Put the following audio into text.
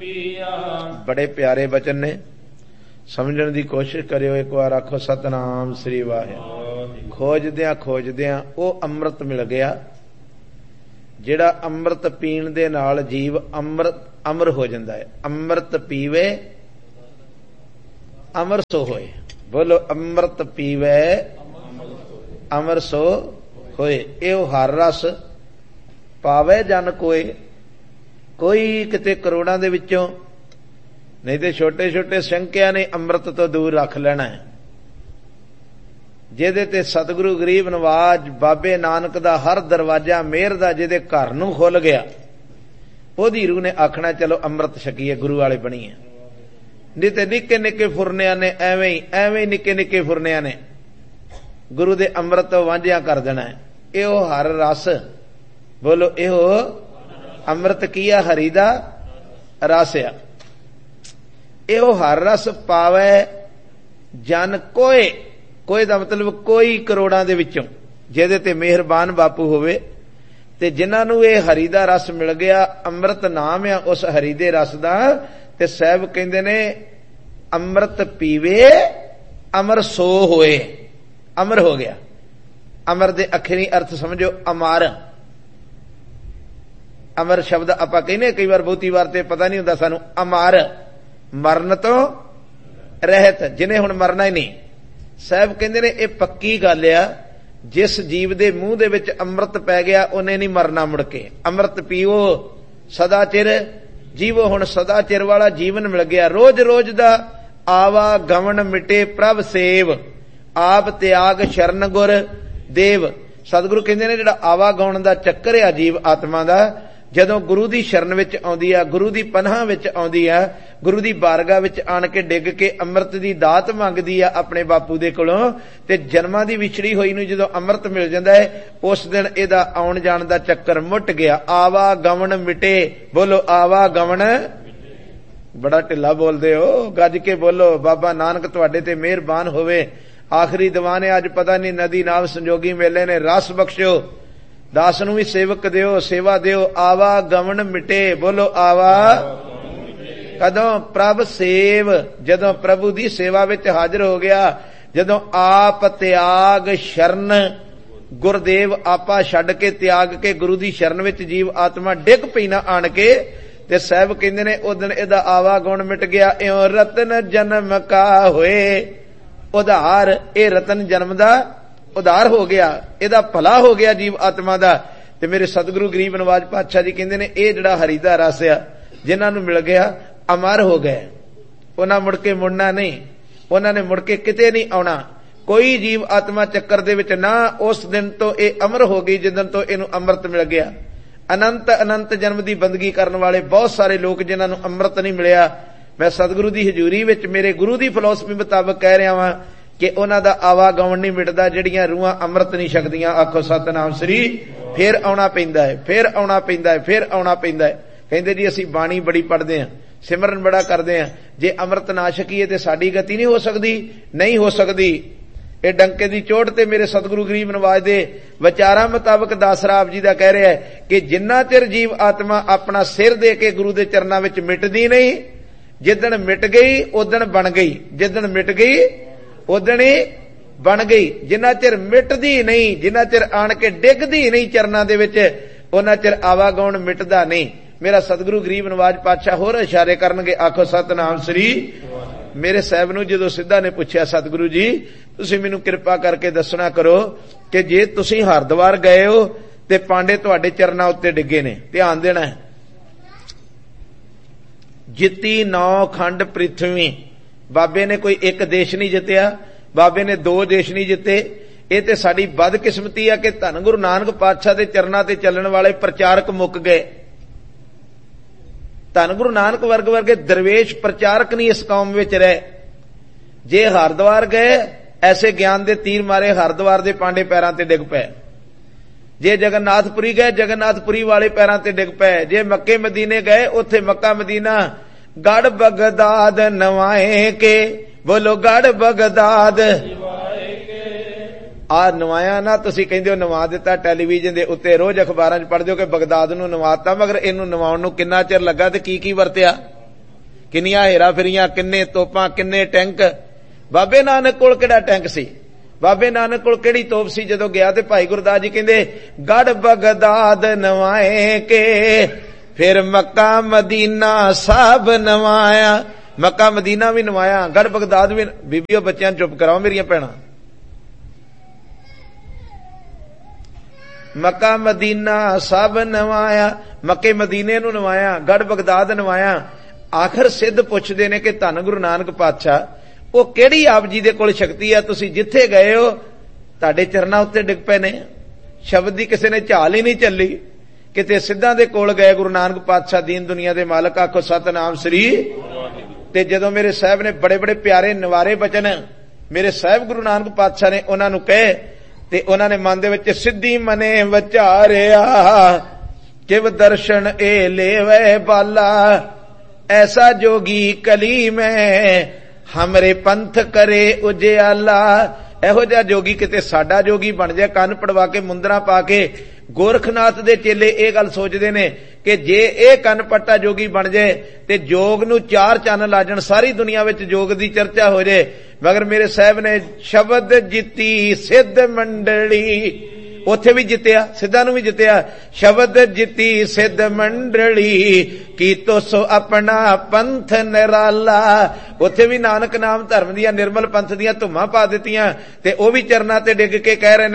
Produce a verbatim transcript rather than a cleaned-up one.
बड़े प्यारे वचन ने, समझण दी कोशिश करियो। एक बार आखो सतनाम श्री वाहिगुरू। खोजदियां खोजदियां वो अमृत मिल गया, जिहड़ा अमृत पीण दे नाल जीव अमृत अमर हो जाता है। अमृत पीवे अमर सो होए। बोलो अमृत पीवे अमर सो होए। यो हर रस पावे जन कोई, कोई किते करोड़ां दे विचों, नहीं तो छोटे छोटे संख्या ने अमृत तो दूर रख लेना है। जिहदे ते सतगुरु गरीब नवाज बाबे नानक दा हर दरवाजा मेहर दा जिहदे घर नूं खुल गया, ओदी रूह ने आखना चलो अमृत छकीए, गुरु वाले बणीए। नहीं तो निक्के निक्के फुरनिया ने एवें ही एवें निक्के निक्के फुरनिया ने गुरु दे अमृत तो वांझिया कर देना है। इहो हर रस, बोलो इहो अमृत किया हरि दा रस आ। इहो हर रस पावे जन कोई, कोई दा मतलब कोई करोड़ां दे विचों, जिहदे ते मेहरबान बापू होवे ते जिन्हां नूं इह हरि दा रस मिल गया। अमृत नाम आ उस हरि दे रस दा। ते साहब कहंदे ने अमृत पीवे अमर सो होए। अमर हो गया। अमर दे अखरी अर्थ समझो अमर। अमर शब्द आपां कहने कई बार, बहुती बार ते पता नहीं हुंदा सानू। अमर मरण तो रहत, जिन्हें हुण मरना ही नहीं। साहब कहंदे ने ये पक्की गल आ, जिस जीव दे मूंह दे विच अमृत पै गया उन्हें नहीं मरना मुड़ के। अमृत पीओ सदा चिर जीवो। हुण सदा चिर वाला जीवन मिल गया। रोज रोज दा आवा गवन मिटे प्रभ सेव, आप त्याग शरण गुर देव। सतगुरु कहंदे ने जिहड़ा आवा गवन दा चक्कर आ जीव आत्मा दा, जदों गुरु दी शरण विच आउंदी आ, गुरु दी पनाह विच आउंदी आ, गुरु दी बारगाह विच आण के डिग के अमृत दी दात मंगदी आ अपने बापू दे कोलों, ते जन्मां दी विछड़ी होई नूं जदों अमृत मिल जांदा है, उस दिन इहदा आउण जाण दा चक्कर मुट गया। आवा गवन मिटे। बोलो आवा गवन। बड़ा ढिला बोलदे हो, गज के बोलो। बाबा नानक तुहाडे ते मेहरबान होवे। आखिरी दीवान अज पता नहीं नदी नाव संजोगी मेले ने रस बख्शियो, दास नूं भी सेवक दिओ, सेवा दिओ। आवा गवन मिटे। बोलो आवा कदों प्रभ सेव, जदों प्रभु दी सेवा विच हाजिर हो गया, जदों आप त्याग शरण गुरदेव आपा छड्ड के त्याग के गुरु दी शरण विच जीव आत्मा डिग पई ना आण के, ते साहब कहंदे ने उस दिन इहदा आवा गुण मिट गया। इउं रतन जन्म का होए उधार। ए रतन जन्म दा उधार हो गया, इहदा भला हो गया जीव आत्मा दा। ते मेरे सतगुरु गरीब नवाज पातशाह जी कहंदे ने इह जिहड़ा हरि दा रस आ, जिन्हां नूं मिल गया अमर हो गए। उन्हां मुड़ के मुड़ना नहीं, उन्हां ने मुड़ के किते नहीं आउणा। कोई जीव आत्मा चक्कर दे विच ना। उस दिन तो ये अमर हो गई जिस दिन तो इहनूं अमृत मिल गया। अनंत अनंत जन्म की बंदगी करने वाले बहुत सारे लोग जिन्हां नूं अमृत नहीं मिलिया, मैं सतगुरु की हजूरी विच मेरे गुरु की फिलोसफी मुताबक कह रहा वां कि उन्हां दा आवागमन नहीं मिटदा, जिहड़ियां रूहां अमृत नहीं छकदियां। आखो सतनाम श्री। फिर आउणा पैंदा है, फिर आउणा पैंदा है, फिर आउणा पैंदा है। कहंदे जी असीं बाणी बड़ी पढ़दे हां, सिमरन बड़ा करदे हां, जे अमृत ना छकीए ते साडी गति नहीं हो सकदी। नहीं हो सकदी। ये डंके दी चोट ते मेरे सतगुरु गरीब नवाज दे विचारां मुताबक दासरा आप जी दा कह रहा है कि जिन्ना चिर जीव आत्मा अपना सिर दे के गुरु दे चरनां विच मिटदी नहीं, जिदन मिट गई उदन बन गई। जिदन मिट गई उदन ही बन गई। जिन्ना चिर मिटदी नहीं, जिन्ना चिर आण के डिगदी नहीं चरनां दे विच, उन्ना चिर आवागमन मिटदा नहीं। मेरा सतगुरु गरीब नवाज पातशाह होर इशारे करनगे। आखो सतनाम श्री। मेरे साहब नूं जदों सिद्धा ने पुछया, सतगुरु जी तुसीं मैनूं किरपा करके दसना करो कि जे तुसीं हरद्वार गए हो ते पांडे तुहाडे चरनां उत्ते डिगे ने, ध्यान देना है। जित्ती नौ खंड पृथ्वी। बाबे ने कोई एक देश नहीं जितया, बाबे ने दो देश नहीं जिते। ये ते साडी बदकिस्मती है कि धन गुरु नानक पातशाह दे चरनां ते चलण वाले प्रचारक मुक गए। धन गुरु नानक वर्ग वर्गे दरवेश प्रचारक नहीं इस कौम विच रहे। जे हरद्वार गए, ऐसे ज्ञान दे तीर मारे हरद्वार दे पांडे पैरां ते डिग पए। जे जगन्नाथपुरी गए, जगन्नाथपुरी वाले पैरां ते डिग पए। जे मक्के मदीने गए, उत्थे मक्का मदीना गढ़ बगदाद नवाए के। बोलो गढ़ बगदाद आ नवाया ना। तुसीं कहंदे हो नवा दिता, टैलीविजन दे उत्ते रोज अखबारां च पढ़दे हो कि बगदाद नूं नवाता, मगर इहनूं नवाउण नूं किन्ना चिर लगा ते की की वरतिया। ਕਿੰਨੀਆਂ ਹੇਰਾ ਫਿਰੀਆਂ, ਕਿੰਨੇ ਤੋਪਾਂ, ਕਿੰਨੇ ਟੈਂਕ। ਬਾਬੇ ਨਾਨਕ ਕੋਲ ਕਿਹੜਾ ਟੈਂਕ ਸੀ, ਬਾਬੇ ਨਾਨਕ ਕੋਲ ਕਿਹੜੀ ਤੋਪ ਸੀ? ਜਦੋਂ ਗਿਆ ਤੇ ਭਾਈ ਗੁਰਦਾਸ ਜੀ ਕਹਿੰਦੇ ਗੜ ਬਗਦਾਦ ਨਵਾਏ ਕੇ ਫਿਰ ਮੱਕਾ ਮਦੀਨਾ ਸਭ ਨਵਾਇਆ। ਮੱਕਾ ਮਦੀਨਾ ਵੀ ਨਵਾਇਆ, ਗੜ ਬਗਦਾਦ ਵੀ। ਬੀਬੀਓ ਬੱਚਿਆਂ ਚੁੱਪ ਕਰਾਓ ਮੇਰੀਆਂ ਭੈਣਾਂ। ਮੱਕਾ ਮਦੀਨਾ ਸਭ ਨਵਾਇਆ, ਮੱਕੇ ਮਦੀਨੇ ਨੂੰ ਨਵਾਇਆ, ਗੜ ਬਗਦਾਦ ਨਵਾਇਆ। ਆਖਰ ਸਿੱਧ ਪੁੱਛਦੇ ਨੇ ਕਿ ਧੰਨ ਗੁਰੂ ਨਾਨਕ ਪਾਤਸ਼ਾਹ ਉਹ ਕਿਹੜੀ ਆਪ ਜੀ ਦੇ ਕੋਲ ਸ਼ਕਤੀ ਆ, ਤੁਸੀਂ ਜਿੱਥੇ ਗਏ ਹੋ ਤੁਹਾਡੇ ਚਰਨਾਂ ਉੱਤੇ ਡਿੱਗ ਪਏ ਨੇ। ਸ਼ਬਦ ਦੀ ਕਿਸੇ ਨੇ ਝਾਲ ਹੀ ਨਹੀਂ ਚੱਲੀ, ਕਿਤੇ ਸਿੱਧਾਂ ਦੇ ਕੋਲ ਗਏ ਗੁਰੂ ਨਾਨਕ ਪਾਤਸ਼ਾਹ ਦੀਨ ਦੁਨੀਆ ਦੇ ਮਾਲਕ। ਆਖੋ ਸਤਨਾਮ ਸ੍ਰੀ। ਤੇ ਜਦੋਂ ਮੇਰੇ ਸਾਹਿਬ ਨੇ ਬੜੇ ਬੜੇ ਪਿਆਰੇ ਨਵਾਰੇ ਬਚਨ ਮੇਰੇ ਸਾਹਿਬ ਗੁਰੂ ਨਾਨਕ ਪਾਤਸ਼ਾਹ ਨੇ ਉਹਨਾਂ ਨੂੰ ਕਹੇ, ਤੇ ਉਹਨਾਂ ਨੇ ਮਨ ਦੇ ਵਿੱਚ ਸਿੱਧੀ ਮਨੇ ਵਿਚਾਰਿਆ ਕਿਵ ਦਰਸ਼ਨ ਏ ਲੇਵੇ ਬਾਲਾ ਐਸਾ ਜੋਗੀ ਕਲੀ ਮੈਂ ਹਮਰੇ ਪੰਥ ਕਰੇ ਉਜਿਆਲਾ। ਇਹੋ ਜਿਹਾ ਜੋਗੀ ਕਿਤੇ ਸਾਡਾ ਜੋਗੀ ਬਣ ਜਾਏ, ਕੰਨ ਪੜਵਾ ਕੇ ਮੁੰਦਰਾ ਪਾ ਕੇ। ਗੋਰਖਨਾਥ ਦੇ ਚੇਲੇ ਇਹ ਗੱਲ ਸੋਚਦੇ ਨੇ ਕਿ ਜੇ ਇਹ ਕੰਨ ਪੱਟਾ ਜੋਗੀ ਬਣ ਜਾਏ ਤੇ ਜੋਗ ਨੂੰ ਚਾਰ ਚੰਨ ਲਾ ਜਾਣ, ਸਾਰੀ ਦੁਨੀਆ ਵਿੱਚ ਜੋਗ ਦੀ ਚਰਚਾ ਹੋ ਜਾਏ। ਮਗਰ ਮੇਰੇ ਸਾਹਿਬ ਨੇ ਸ਼ਬਦ ਜਿੱਤੀ ਸਿੱਧ ਮੰਡਲੀ, ਉੱਥੇ ਵੀ ਜਿੱਤਿਆ, ਸਿੱਧਾਂ ਨੂੰ ਵੀ ਜਿੱਤਿਆ। ਸ਼ਬਦ ਜਿੱਤੀ ਸਿੱਧ ਮੰਡਲੀ ਕੀਤੋ ਸੋ ਆਪਣਾ ਪੰਥ ਨਿਰਾਲਾ। ਉੱਥੇ ਵੀ ਨਾਨਕ ਨਾਮ ਧਰਮ ਦੀਆਂ ਨਿਰਮਲ ਪੰਥ ਦੀਆਂ ਧੁੰਮਾਂ ਪਾ ਦਿੱਤੀਆਂ, ਤੇ ਉਹ ਵੀ ਚਰਨਾਂ ਤੇ ਡਿੱਗ ਕੇ ਕਹਿ ਰਹੇ ਨੇ